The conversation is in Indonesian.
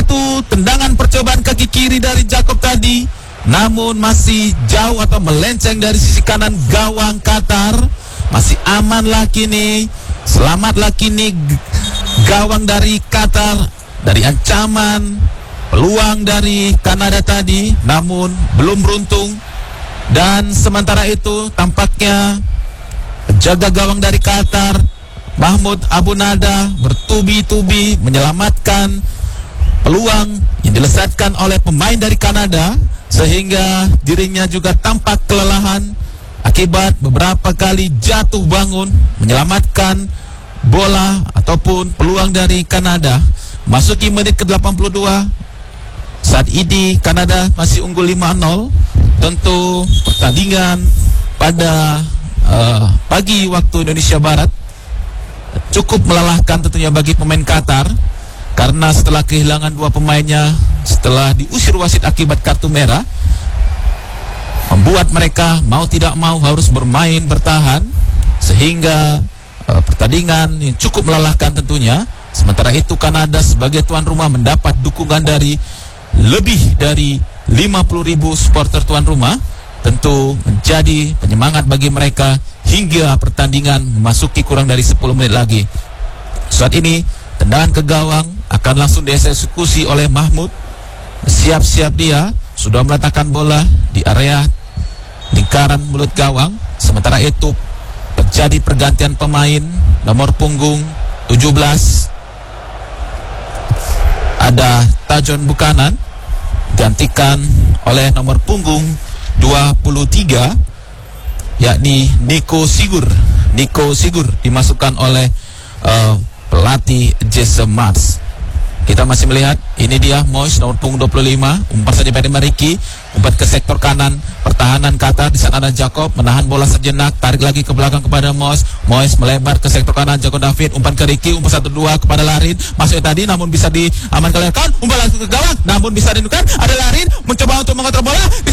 satu tendangan percobaan kaki kiri dari Jacob tadi, namun masih jauh atau melenceng dari sisi kanan gawang Qatar. Masih amanlah kini, selamatlah kini gawang dari Qatar dari ancaman peluang dari Kanada tadi, namun belum beruntung. Dan sementara itu tampaknya penjaga gawang dari Qatar, Mahmoud Abu Nada, bertubi-tubi menyelamatkan peluang yang dilesatkan oleh pemain dari Kanada, sehingga dirinya juga tampak kelelahan akibat beberapa kali jatuh bangun menyelamatkan bola ataupun peluang dari Kanada. Masuki menit ke-82, saat ini Kanada masih unggul 5-0. Tentu pertandingan pada pagi waktu Indonesia Barat cukup melelahkan tentunya bagi pemain Qatar, karena setelah kehilangan dua pemainnya setelah diusir wasit akibat kartu merah, membuat mereka mau tidak mau harus bermain bertahan, sehingga pertandingan yang cukup melelahkan tentunya. Sementara itu Kanada sebagai tuan rumah mendapat dukungan dari lebih dari 50.000 supporter tuan rumah, tentu menjadi penyemangat bagi mereka hingga pertandingan memasuki kurang dari 10 menit lagi. Saat ini tendangan ke gawang akan langsung dieksekusi oleh Mahmoud. Siap-siap dia sudah meletakkan bola di area lingkaran mulut gawang. Sementara itu terjadi pergantian pemain. Nomor punggung 17 ada Tajon Buchanan gantikan oleh nomor punggung 23 yakni Nico Sigur. Nico Sigur dimasukkan oleh pelatih Jesse Marsh. Kita masih melihat, ini dia Moise nomor punggung 25, umpan saja dari Mariki, umpan ke sektor kanan, pertahanan Qatar. Di sana ada Jacob, menahan bola sejenak, tarik lagi ke belakang kepada Moise. Moise melebar ke sektor kanan, Jacob David, umpan ke Ricky, umpan 1-2 kepada Larin, masuk tadi namun bisa diamankan, umpan langsung ke gawang, namun bisa dinukan, ada Larin mencoba untuk mengontrol bola.